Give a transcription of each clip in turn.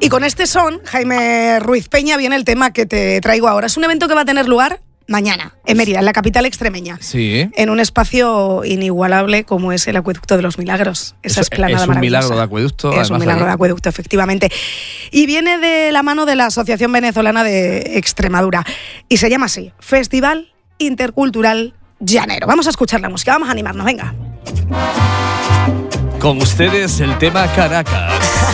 Y con este son, Jaime Ruiz Peña, viene el tema que te traigo ahora. Es un evento que va a tener lugar mañana, en Mérida, en la capital extremeña. Sí. En un espacio inigualable como es el Acueducto de los Milagros. Esa esplanada maravillosa. Es un milagro de acueducto. Es un milagro de acueducto, efectivamente. Y viene de la mano de la Asociación Venezolana de Extremadura. Y se llama así, Festival Intercultural Llanero. Vamos a escuchar la música, vamos a animarnos, venga. Con ustedes el tema Caracas.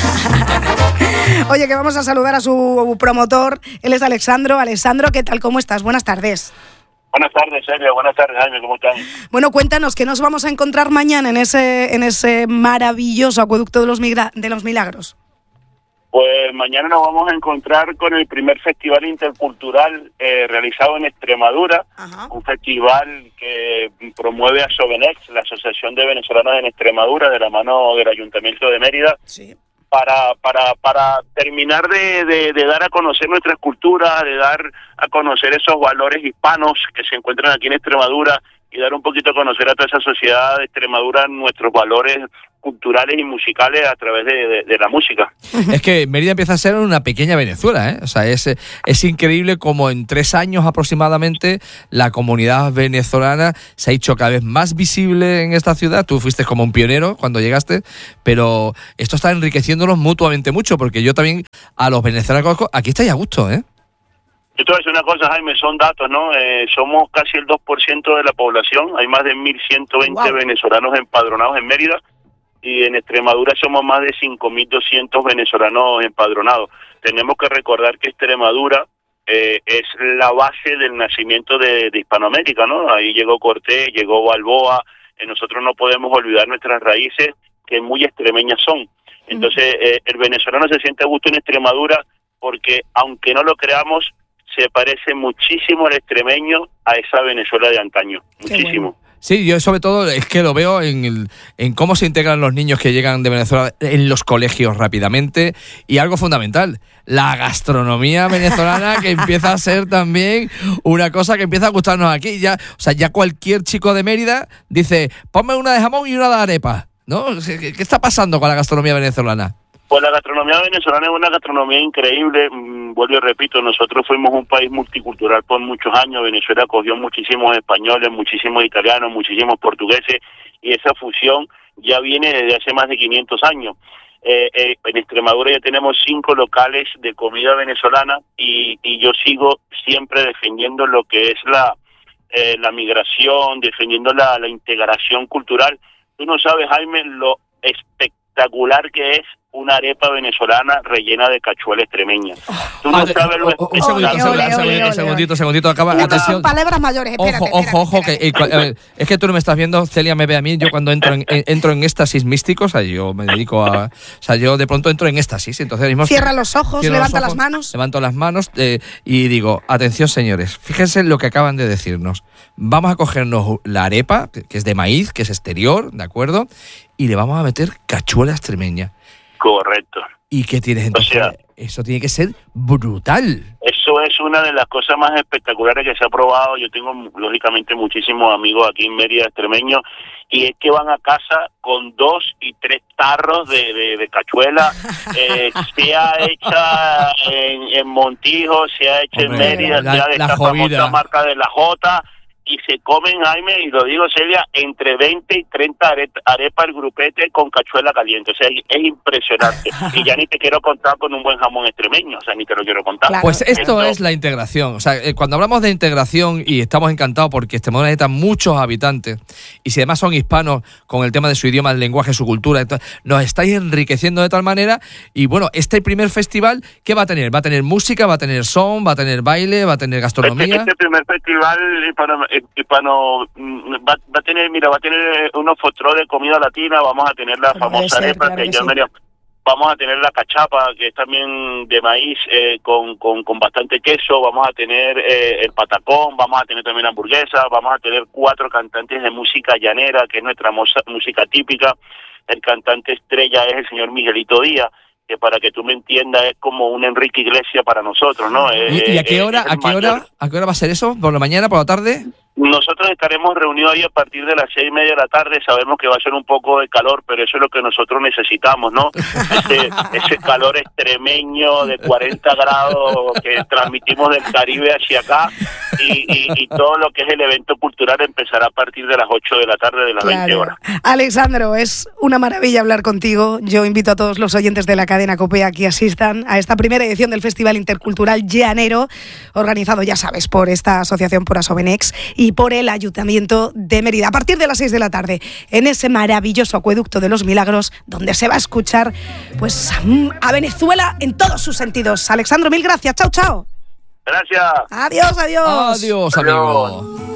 Oye, que vamos a saludar a su promotor. Él es Alessandro. Alessandro, ¿qué tal? ¿Cómo estás? Buenas tardes. Buenas tardes, Celia. Buenas tardes, Jaime. ¿Cómo están? Bueno, cuéntanos, ¿qué nos vamos a encontrar mañana en ese maravilloso Acueducto de los Milagros? Pues mañana nos vamos a encontrar con el primer festival intercultural realizado en Extremadura. Ajá. Un festival que promueve a Sovenex, la Asociación de Venezolanos en Extremadura, de la mano del Ayuntamiento de Mérida. Sí. Para terminar de dar a conocer nuestras culturas, de dar a conocer esos valores hispanos que se encuentran aquí en Extremadura y dar un poquito a conocer a toda esa sociedad de Extremadura nuestros valores culturales y musicales a través de la música. Es que Mérida empieza a ser una pequeña Venezuela, ¿eh? O sea, es increíble como en 3 años aproximadamente la comunidad venezolana se ha hecho cada vez más visible en esta ciudad. Tú fuiste como un pionero cuando llegaste, pero esto está enriqueciéndonos mutuamente mucho, porque yo también a los venezolanos conozco, aquí estáis a gusto, ¿eh? Yo te voy a decir una cosa, Jaime, son datos, ¿no? Somos casi el 2% de la población, hay más de 1.120 venezolanos empadronados en Mérida, y en Extremadura somos más de 5.200 venezolanos empadronados. Tenemos que recordar que Extremadura es la base del nacimiento de Hispanoamérica, ¿no? Ahí llegó Cortés, llegó Balboa, nosotros no podemos olvidar nuestras raíces, que muy extremeñas son. Entonces, el venezolano se siente a gusto en Extremadura porque, aunque no lo creamos, se parece muchísimo al extremeño a esa Venezuela de antaño, muchísimo. Bueno. Sí, yo sobre todo es que lo veo en cómo se integran los niños que llegan de Venezuela en los colegios rápidamente, y algo fundamental, la gastronomía venezolana, que empieza a ser también una cosa que empieza a gustarnos aquí. Ya, o sea, ya cualquier chico de Mérida dice, ponme una de jamón y una de arepa, ¿no? ¿Qué está pasando con la gastronomía venezolana? Pues la gastronomía venezolana es una gastronomía increíble. Vuelvo y repito, nosotros fuimos un país multicultural por muchos años. Venezuela acogió muchísimos españoles, muchísimos italianos, muchísimos portugueses, y esa fusión ya viene desde hace más de 500 años. En Extremadura ya tenemos 5 locales de comida venezolana, y yo sigo siempre defendiendo lo que es la migración, defendiendo la integración cultural. Tú no sabes, Jaime, lo espectacular que es una arepa venezolana rellena de cachuela extremeña. Tú no sabes lo Un segundito, acaba. Atención. Palabras mayores, espérate. Ojo, que a ver, es que tú no me estás viendo, Celia me ve a mí, yo cuando entro en éxtasis místicos, o sea, yo me dedico a, o sea, yo de pronto entro en éxtasis, entonces mismo cierra los ojos, levanta las manos. Levanto las manos y digo, atención señores, fíjense lo que acaban de decirnos. Vamos a cogernos la arepa, que es de maíz, que es exterior, ¿de acuerdo? Y le vamos a meter cachuela extremeña. Correcto. ¿Y qué tienes entonces? O sea, eso tiene que ser brutal. Eso es una de las cosas más espectaculares que se ha probado. Yo tengo, lógicamente, muchísimos amigos aquí en Mérida extremeños, y es que van a casa con 2 y 3 tarros de cachuela. Sea hecha en Montijo, sea hecha en Mérida, sea de esta famosa marca de la Jota. Y se comen, Jaime, y lo digo, Celia, entre 20 y 30 arepas el grupete con cachuela caliente. O sea, es impresionante. Y ya ni te quiero contar con un buen jamón extremeño, o sea, ni te lo quiero contar. Claro. Pues esto es la integración. O sea, cuando hablamos de integración, y estamos encantados porque Extremadura necesita muchos habitantes, y si además son hispanos con el tema de su idioma, el lenguaje, su cultura, entonces, nos estáis enriqueciendo de tal manera. Y bueno, este primer festival, ¿qué va a tener? ¿Va a tener música, va a tener son, va a tener baile, va a tener gastronomía? Este primer festival va a tener unos food-trucks de comida latina. Vamos a tener la famosa arepa, claro que sí. Vamos a tener la cachapa, que es también de maíz, con bastante queso. Vamos a tener el patacón, vamos a tener también hamburguesa, vamos a tener 4 cantantes de música llanera, que es nuestra música típica. El cantante estrella es el señor Miguelito Díaz, que, para que tú me entiendas, es como un Enrique Iglesias para nosotros, ¿no? ¿Y a qué hora va a ser eso? ¿Por la mañana, por la tarde? Nosotros estaremos reunidos ahí a partir de las 6:30 de la tarde. Sabemos que va a ser un poco de calor, pero eso es lo que nosotros necesitamos, ¿no? Ese calor extremeño de 40 grados que transmitimos del Caribe hacia acá, y todo lo que es el evento cultural empezará a partir de las 8 de la tarde, de las 20 horas. Alexandro, es una maravilla hablar contigo. Yo invito a todos los oyentes de la cadena COPE a que asistan a esta primera edición del Festival Intercultural Llanero, organizado, ya sabes, por esta asociación, por Asobenex y por el Ayuntamiento de Mérida, a partir de las 6 de la tarde, en ese maravilloso Acueducto de los Milagros, donde se va a escuchar pues a Venezuela en todos sus sentidos. Alexandro, mil gracias. Chao, chao. Gracias. Adiós, adiós. Adiós, amigo.